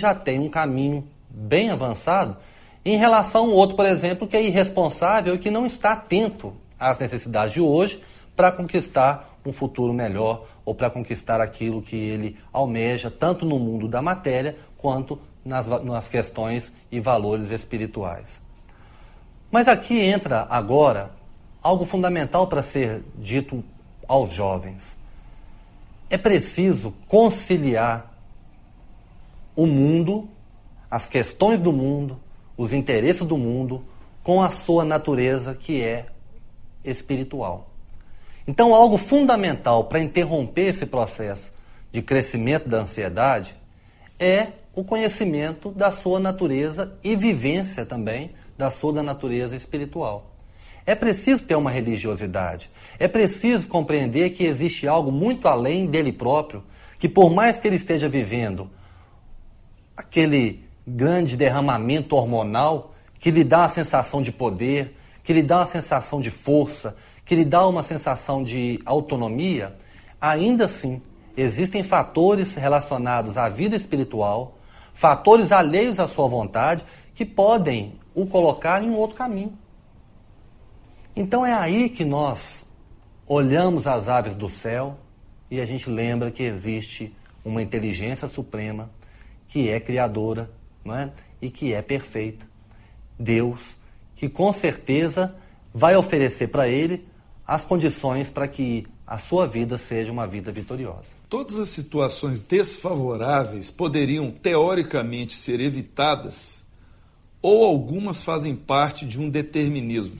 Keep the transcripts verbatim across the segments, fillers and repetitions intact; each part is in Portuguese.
já tem um caminho bem avançado em relação ao outro, por exemplo, que é irresponsável e que não está atento às necessidades de hoje para conquistar um futuro melhor ou para conquistar aquilo que ele almeja, tanto no mundo da matéria quanto nas, nas questões e valores espirituais. Mas aqui entra agora algo fundamental para ser dito aos jovens. É preciso conciliar o mundo, as questões do mundo, os interesses do mundo, com a sua natureza que é espiritual. Então, algo fundamental para interromper esse processo de crescimento da ansiedade é o conhecimento da sua natureza e vivência também da sua natureza espiritual. É preciso ter uma religiosidade. É preciso compreender que existe algo muito além dele próprio, que por mais que ele esteja vivendo aquele grande derramamento hormonal que lhe dá a sensação de poder, que lhe dá uma sensação de força, que lhe dá uma sensação de autonomia, ainda assim existem fatores relacionados à vida espiritual, fatores alheios à sua vontade, que podem o colocar em um outro caminho. Então é aí que nós olhamos as aves do céu e a gente lembra que existe uma inteligência suprema que é criadora, não é? E que é perfeita. Deus, que com certeza vai oferecer para ele as condições para que a sua vida seja uma vida vitoriosa. Todas as situações desfavoráveis poderiam, teoricamente, ser evitadas, ou algumas fazem parte de um determinismo?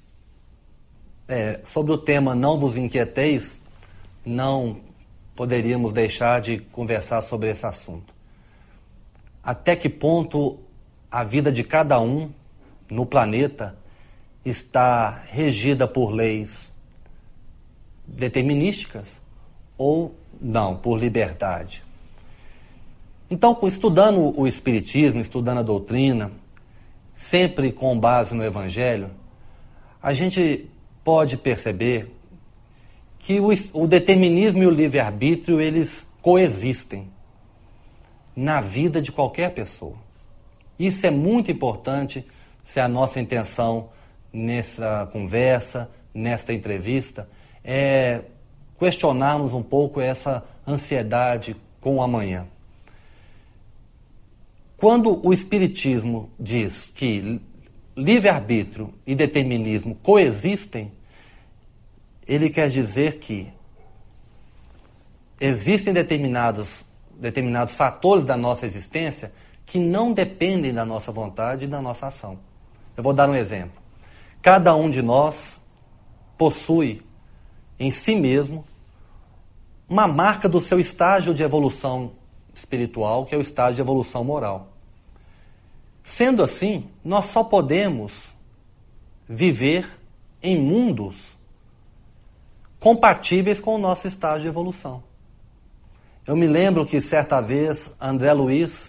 É, sobre o tema Não Vos Inquieteis, não poderíamos deixar de conversar sobre esse assunto. Até que ponto a vida de cada um no planeta está regida por leis determinísticas ou não, por liberdade. Então, estudando o Espiritismo, estudando a doutrina, sempre com base no Evangelho, a gente pode perceber que o, o determinismo e o livre-arbítrio, eles coexistem na vida de qualquer pessoa. Isso é muito importante se a nossa intenção nessa conversa, nesta entrevista, é questionarmos um pouco essa ansiedade com o amanhã. Quando o Espiritismo diz que livre-arbítrio e determinismo coexistem, ele quer dizer que existem determinados, determinados fatores da nossa existência que não dependem da nossa vontade e da nossa ação. Eu vou dar um exemplo. Cada um de nós possui em si mesmo uma marca do seu estágio de evolução espiritual, que é o estágio de evolução moral. Sendo assim, nós só podemos viver em mundos compatíveis com o nosso estágio de evolução. Eu me lembro que certa vez André Luiz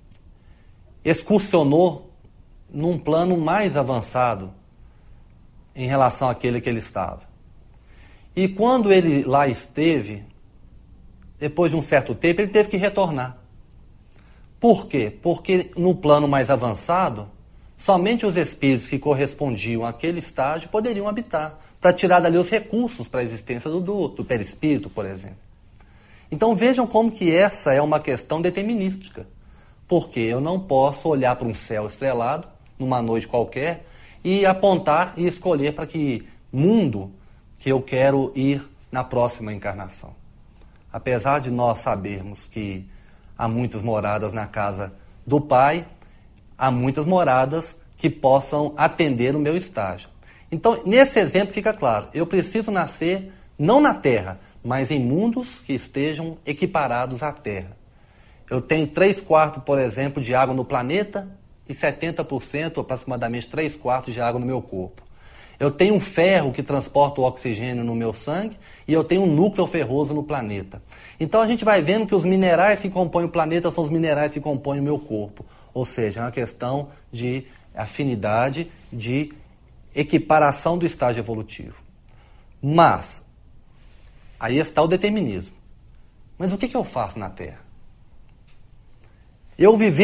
excursionou num plano mais avançado em relação àquele que ele estava. E quando ele lá esteve, depois de um certo tempo, ele teve que retornar. Por quê? Porque no plano mais avançado, somente os espíritos que correspondiam àquele estágio poderiam habitar, para tirar dali os recursos para a existência do, do, do perispírito, por exemplo. Então vejam como que essa é uma questão determinística. Porque eu não posso olhar para um céu estrelado, numa noite qualquer, e apontar e escolher para que mundo que eu quero ir na próxima encarnação. Apesar de nós sabermos que há muitas moradas na casa do Pai, há muitas moradas que possam atender o meu estágio. Então, nesse exemplo fica claro, eu preciso nascer não na Terra, mas em mundos que estejam equiparados à Terra. Eu tenho três quartos, por exemplo, de água no planeta e setenta por cento, aproximadamente três quartos de água no meu corpo. Eu tenho um ferro que transporta o oxigênio no meu sangue e eu tenho um núcleo ferroso no planeta. Então a gente vai vendo que os minerais que compõem o planeta são os minerais que compõem o meu corpo. Ou seja, é uma questão de afinidade, de equiparação do estágio evolutivo. Mas, aí está o determinismo. Mas o que, que eu faço na Terra? Eu vivendo